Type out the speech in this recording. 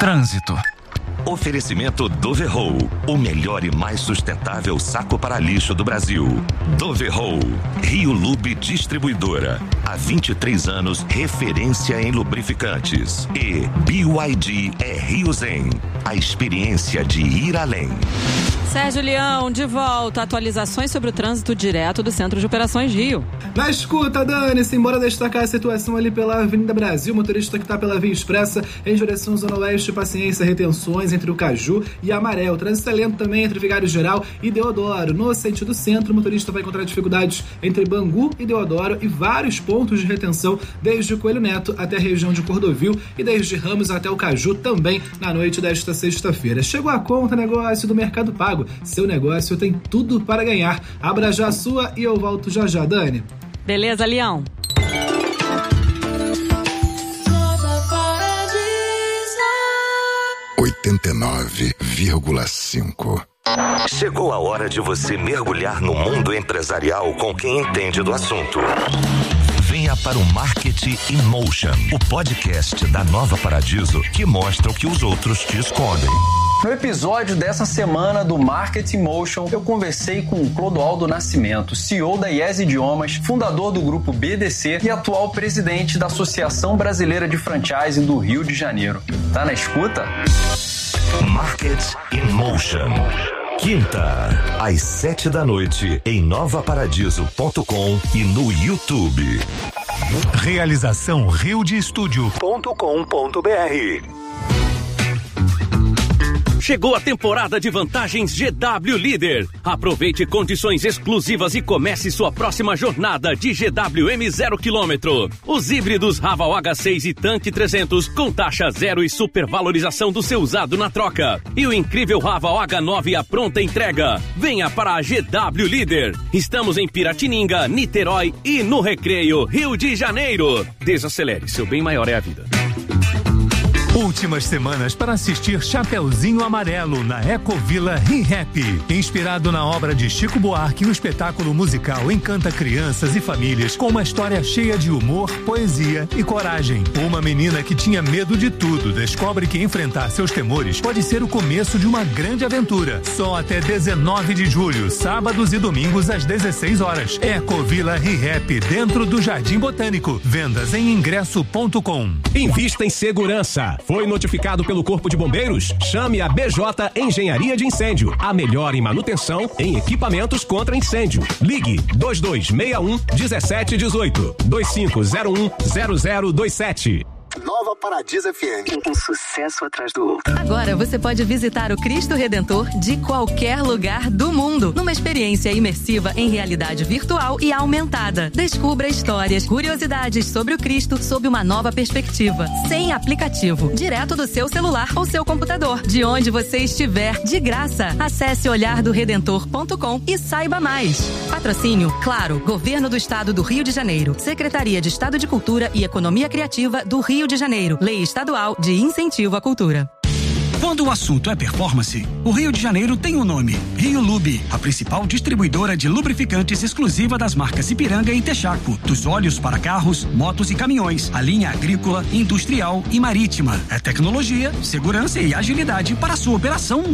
Trânsito. Oferecimento Doverroll, o melhor e mais sustentável saco para lixo do Brasil. Doverroll, Rio Lube Distribuidora, há 23 anos referência em lubrificantes. E BYD é Rio Zen, a experiência de ir além. Sérgio Leão, de volta. Atualizações sobre o trânsito direto do Centro de Operações Rio. Na escuta, Dani, embora destacar a situação ali pela Avenida Brasil, motorista que está pela Via Expressa em direção Zona Oeste, paciência, retenções entre o Caju e Amaré. O trânsito é lento também entre Vigário Geral e Deodoro. No sentido centro, o motorista vai encontrar dificuldades entre Bangu e Deodoro e vários pontos de retenção, desde o Coelho Neto até a região de Cordovil e desde Ramos até o Caju, também na noite desta sexta-feira. Chegou a conta, negócio do Mercado Pago. Seu negócio tem tudo para ganhar. Abra já a sua e eu volto já já, Dani. Beleza, Leão? (89,5) Chegou a hora de você mergulhar no mundo empresarial com quem entende do assunto. Venha para o Marketing in Motion, o podcast da Nova Paradiso que mostra o que os outros te escondem. No episódio dessa semana do Marketing Motion, eu conversei com o Clodoaldo Nascimento, CEO da Yes Idiomas, fundador do grupo BDC e atual presidente da Associação Brasileira de Franchising do Rio de Janeiro. Tá na escuta? Marketing in Motion. Quinta, às 7h em novaparadiso.com e no YouTube. Realização riodestudio.com.br. Chegou a temporada de vantagens GW Líder. Aproveite condições exclusivas e comece sua próxima jornada de GWM 0 km. Os híbridos Raval H6 e Tanque 300 com taxa zero e supervalorização do seu usado na troca. E o incrível Raval H9 à pronta entrega. Venha para a GW Líder. Estamos em Piratininga, Niterói e no Recreio, Rio de Janeiro. Desacelere, seu bem maior é a vida. Últimas semanas para assistir Chapeuzinho Amarelo na Ecovila ReHap. Inspirado na obra de Chico Buarque, o espetáculo musical encanta crianças e famílias com uma história cheia de humor, poesia e coragem. Uma menina que tinha medo de tudo descobre que enfrentar seus temores pode ser o começo de uma grande aventura. Só até 19 de julho, sábados e domingos às 16 horas. Ecovila ReHap, dentro do Jardim Botânico. Vendas em ingresso.com. Invista em segurança. Foi notificado pelo Corpo de Bombeiros? Chame a BJ Engenharia de Incêndio. A melhor em manutenção em equipamentos contra incêndio. Ligue 2261-1718. 2501-0027. Nova Paradiso FM. Um sucesso atrás do outro. Agora você pode visitar o Cristo Redentor de qualquer lugar do mundo, numa experiência imersiva em realidade virtual e aumentada. Descubra histórias, curiosidades sobre o Cristo sob uma nova perspectiva, sem aplicativo, direto do seu celular ou seu computador, de onde você estiver, de graça. Acesse olhardoredentor.com e saiba mais. Patrocínio, claro, Governo do Estado do Rio de Janeiro, Secretaria de Estado de Cultura e Economia Criativa do Rio de Janeiro, Lei Estadual de Incentivo à Cultura. Quando o assunto é performance, o Rio de Janeiro tem um nome: Rio Lube, a principal distribuidora de lubrificantes exclusiva das marcas Ipiranga e Texaco, dos óleos para carros, motos e caminhões, a linha agrícola, industrial e marítima. É tecnologia, segurança e agilidade para a sua operação